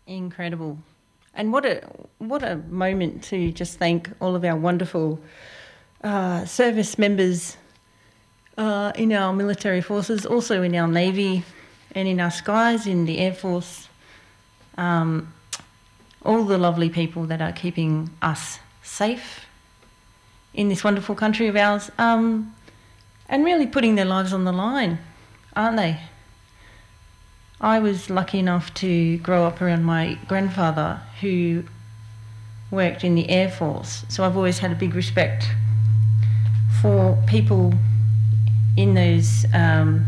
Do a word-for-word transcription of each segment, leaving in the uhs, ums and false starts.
Incredible. And what a what a moment to just thank all of our wonderful uh, service members uh, in our military forces, also in our Navy and in our skies, in the Air Force, um, all the lovely people that are keeping us safe in this wonderful country of ours, um, and really putting their lives on the line, aren't they? I was lucky enough to grow up around my grandfather who worked in the Air Force, so I've always had a big respect for people in those um,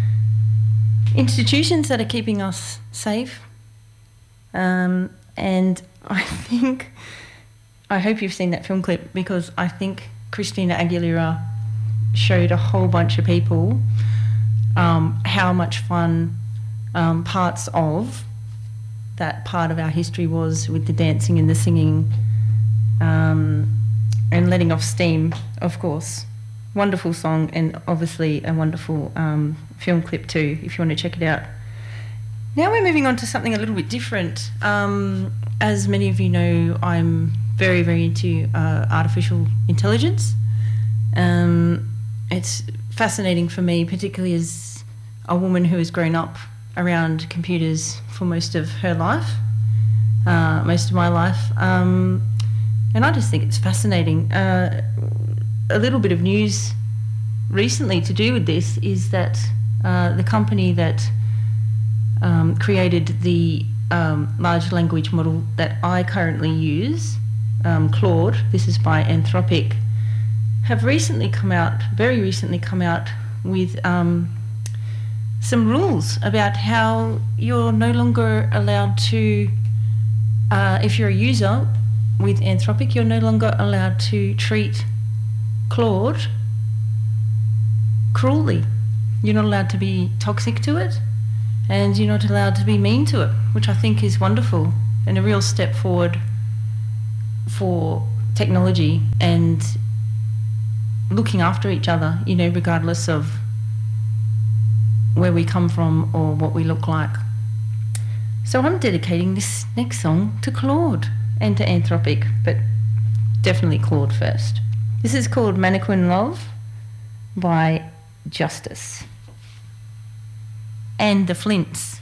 institutions that are keeping us safe. Um, and I think, I hope you've seen that film clip, because I think Christina Aguilera showed a whole bunch of people um, how much fun Um, parts of that part of our history was, with the dancing and the singing um, and letting off steam, of course. Wonderful song, and obviously a wonderful um, film clip too, if you want to check it out. Now we're moving on to something a little bit different. Um, as many of you know, I'm very, very into uh, artificial intelligence. Um, it's fascinating for me, particularly as a woman who has grown up around computers for most of her life, uh, most of my life. Um, and I just think it's fascinating. Uh, a little bit of news recently to do with this is that uh, the company that um, created the um, large language model that I currently use, um, Claude, this is by Anthropic, have recently come out, very recently come out with um, some rules about how you're no longer allowed to, uh, if you're a user with Anthropic, you're no longer allowed to treat Claude cruelly. You're not allowed to be toxic to it, and you're not allowed to be mean to it, which I think is wonderful and a real step forward for technology and looking after each other, you know, regardless of where we come from or what we look like. So I'm dedicating this next song to Claude and to Anthropic, but definitely Claude first. This is called Mannequin Love by Justice and the Flints.